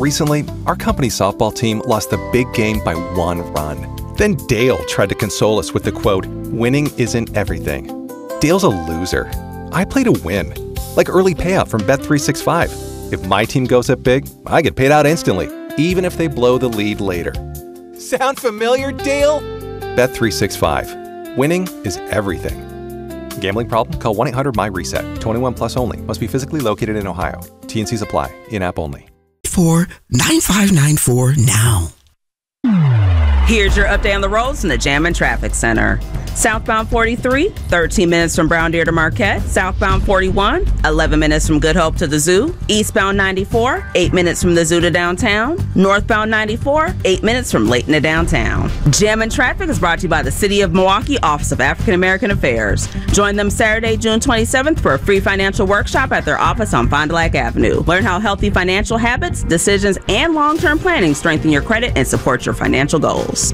Recently, our company's softball team lost the big game by 1 run. Then Dale tried to console us with the quote, "Winning isn't everything." Dale's a loser. I play to win, like early payout from Bet365. If my team goes up big, I get paid out instantly, even if they blow the lead later. Sound familiar, Dale? Bet365. Winning is everything. Gambling problem? Call 1-800-MY-RESET. 21 plus only. Must be physically located in Ohio. T&Cs apply. In-app only. 9594 now. Here's your update on the roads in the Jammin' Traffic Center. Southbound 43, 13 minutes from Brown Deer to Marquette. Southbound 41, 11 minutes from Good Hope to the Zoo. Eastbound 94, 8 minutes from the Zoo to downtown. Northbound 94, 8 minutes from Layton to downtown. Jammin' Traffic is brought to you by the City of Milwaukee Office of African American Affairs. Join them Saturday, June 27th for a free financial workshop at their office on Fond du Lac Avenue. Learn how healthy financial habits, decisions, and long-term planning strengthen your credit and support your financial goals.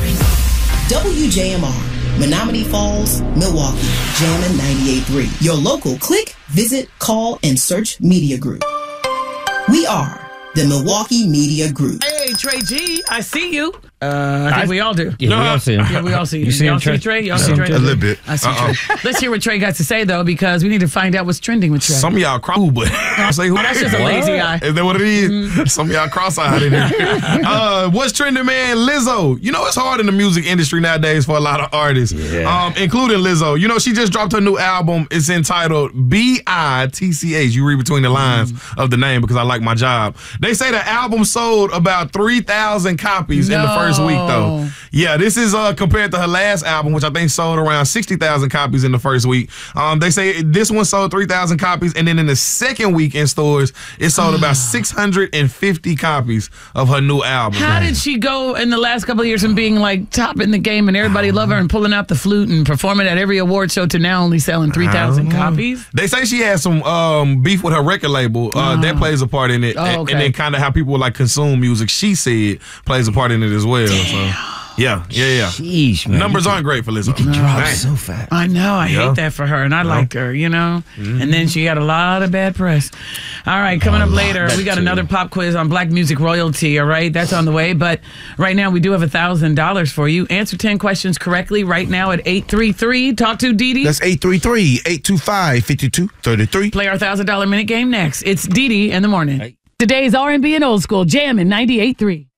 WJMR, Menominee Falls, Milwaukee, Jammin' 98.3. Your local click, visit, call, and search media group. We are the Milwaukee Media Group. Hey, Trey G, I see you. I think we all do. Yeah, we all see him. Yeah, we all see you. You see Y'all him, Trey? see Trey? Y'all see Trey? A little bit. I see Trey. Let's hear what Trey got to say, though, because we need to find out what's trending with Trey. Some of y'all cross, but say who? That's just a lazy eye. Is that what it is? Mm-hmm. Some of y'all cross-eyed in here. What's trending, man? Lizzo. You know, it's hard in the music industry nowadays for a lot of artists, including Lizzo. You know, she just dropped her new album. It's entitled B-I-T-C-H. You read between the lines of the name because I like my job. They say the album sold about 3,000 copies in the first week, though. Yeah, this is compared to her last album, which I think sold around 60,000 copies in the first week. They say this one sold 3,000 copies, and then in the second week in stores, it sold about 650 copies of her new album. How did she go in the last couple of years from being like top in the game and everybody love her and pulling out the flute and performing at every award show to now only selling 3,000 copies? They say she had some beef with her record label. That plays a part in it. And then kind of how people like consume music, she said, plays a part in it as well. So. Yeah. Sheesh, man. Numbers aren't great for Lizzo. You can drop so fast. I know. I hate that for her, and I liked her, you know? Mm-hmm. And then she got a lot of bad press. All right, coming up later, we got another pop quiz on black music royalty, all right? That's on the way. But right now, we do have $1,000 for you. Answer 10 questions correctly right now at 833. Talk to Didi. That's 833-825-5233. Play our $1,000 minute game next. It's Didi in the morning. Today's R&B and old school, Jammin' 98.3.